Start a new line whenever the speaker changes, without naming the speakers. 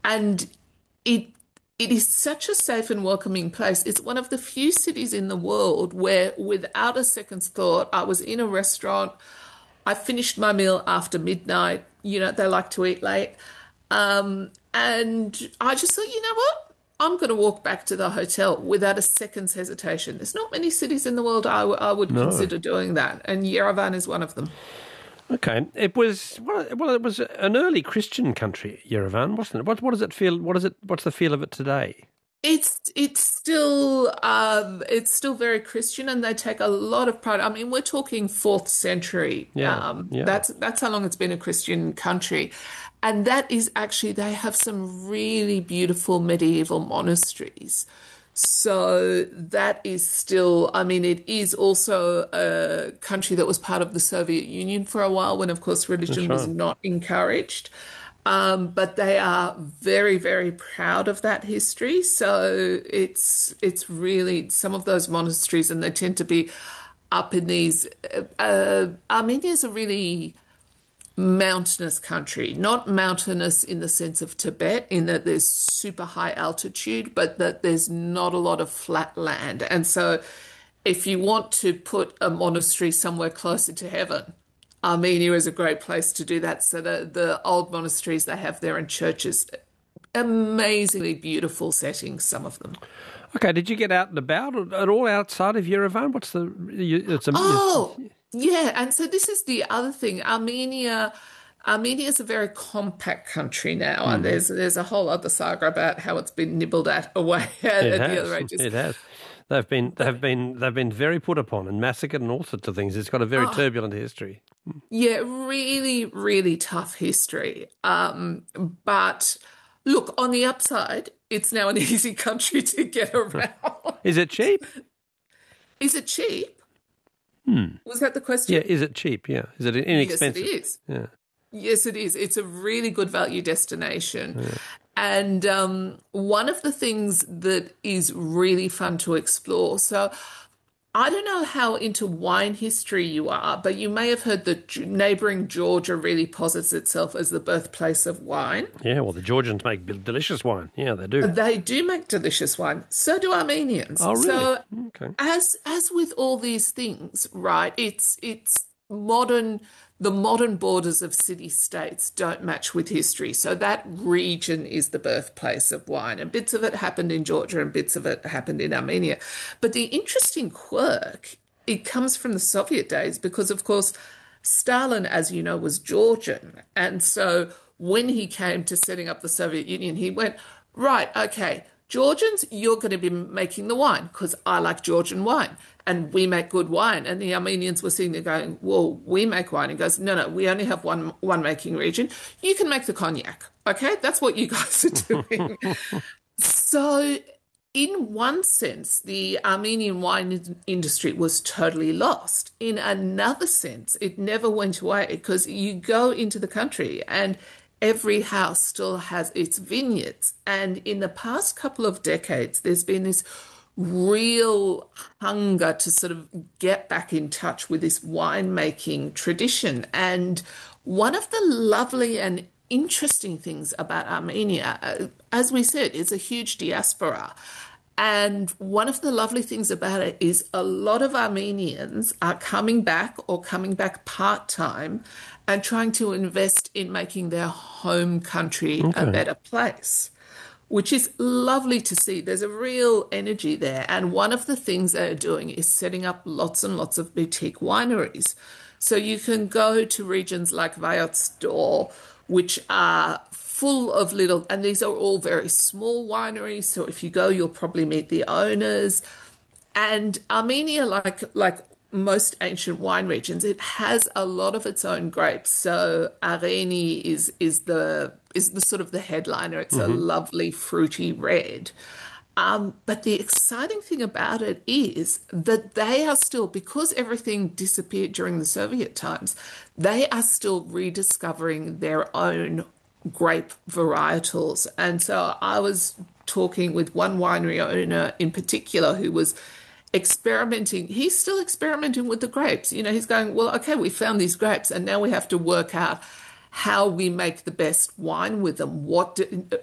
And it it is such a safe and welcoming place. It's one of the few cities in the world where, without a second's thought, I was in a restaurant. I finished my meal after midnight. You know, they like to eat late. And I just thought, you know what? I'm going to walk back to the hotel without a second's hesitation. There's not many cities in the world I would
No.
consider doing that, and Yerevan is one of them.
Okay. It was well. It was an early Christian country, Yerevan, wasn't it? What does it feel? What is it? What's the feel of it today?
It's still very Christian, and they take a lot of pride. I mean, we're talking fourth century.
Yeah. Yeah.
That's how long it's been a Christian country, and that is actually they have some really beautiful medieval monasteries. So that is still, I mean, it is also a country that was part of the Soviet Union for a while when, of course,
That's
religion was
right.
not encouraged. But they are very, very proud of that history. So it's really some of those monasteries, and they tend to be up in these. Armenia is a really mountainous country, not mountainous in the sense of Tibet, in that there's super high altitude, but that there's not a lot of flat land. And so, if you want to put a monastery somewhere closer to heaven, Armenia is a great place to do that. So, the old monasteries they have there and churches, amazingly beautiful settings, some of them.
Okay. Did you get out and about at all outside of Yerevan? What's the? It's a.
Oh, yeah. And so this is the other thing. Armenia is a very compact country now, and there's a whole other saga about how it's been nibbled at away
It
at the other
has.
ages.
It has. They've been very put upon and massacred and all sorts of things. It's got a very
Oh,
turbulent history.
yeah, really, really tough history. But look, on the upside, it's now an easy country to get around.
Is it cheap?
Is it cheap? Was that the
Yeah.
question?
Is it cheap? Yeah. Is it
Yes, it
inexpensive?
is.
Yeah.
Yes, it is. It's a really good value destination. And one of the things that is really fun to explore. So I don't know how into wine history you are, but you may have heard that neighboring Georgia really posits itself as the birthplace of wine.
Yeah. Well, the Georgians make delicious wine. Yeah, they do.
They do make delicious wine. So do Armenians.
Oh, really?
So
Okay.
as with all these things, right? It's modern. The modern borders of city-states don't match with history. So that region is the birthplace of wine, and bits of it happened in Georgia and bits of it happened in Armenia. But the interesting quirk, it comes from the Soviet days because, of course, Stalin, as you know, was Georgian. And so when he came to setting up the Soviet Union, he went, right, okay, Georgians, you're going to be making the wine because I like Georgian wine and we make good wine. And the Armenians were sitting there going, well, we make wine. He goes, no, no, we only have one making region. You can make the cognac. Okay, that's what you guys are doing. So, in one sense, the Armenian wine industry was totally lost. In another sense, it never went away because you go into the country and every house still has its vineyards. And in the past couple of decades, there's been this real hunger to sort of get back in touch with this winemaking tradition. And one of the lovely and interesting things about Armenia, as we said, it's a huge diaspora. And one of the lovely things about it is a lot of Armenians are coming back or coming back part-time and trying to invest in making their home country a
Okay.
better place, which is lovely to see. There's a real energy there. And one of the things they're doing is setting up lots and lots of boutique wineries. So you can go to regions like Vayotzdor, which are full of little, and these are all very small wineries. So if you go, you'll probably meet the owners. And Armenia, like most ancient wine regions, it has a lot of its own grapes. So Areni is the sort of the headliner. It's a lovely fruity red. But the exciting thing about it is that they are still, because everything disappeared during the Soviet times, they are still rediscovering their own grape varietals. And so I was talking with one winery owner in particular who was experimenting. He's still experimenting with the grapes. You know, he's going, well, okay, we found these grapes and now we have to work out how we make the best wine with them.